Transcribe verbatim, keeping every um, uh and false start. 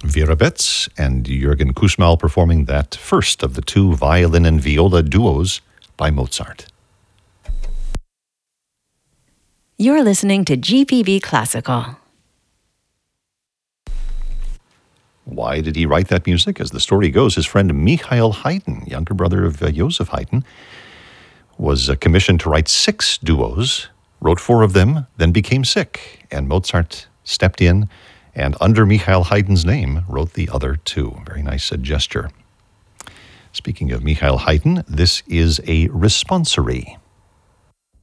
Vera Betz and Jürgen Kussmaul performing that first of the two violin and viola duos by Mozart. You're listening to G P B Classical. Why did he write that music? As the story goes, his friend Michael Haydn, younger brother of uh, Joseph Haydn, was uh, commissioned to write six duos, wrote four of them, then became sick, and Mozart stepped in and under Michael Haydn's name wrote the other two. Very nice uh, gesture. Speaking of Michael Haydn, this is a responsory.